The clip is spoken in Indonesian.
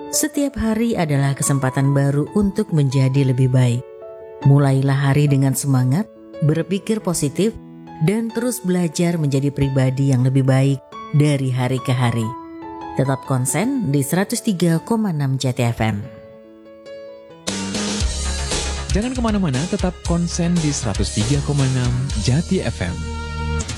Setiap hari adalah kesempatan baru untuk menjadi lebih baik. Mulailah hari dengan semangat, berpikir positif, dan terus belajar menjadi pribadi yang lebih baik dari hari ke hari. Tetap konsen di 103,6 Jati FM. Jangan kemana-mana, tetap konsen di 103,6 Jati FM.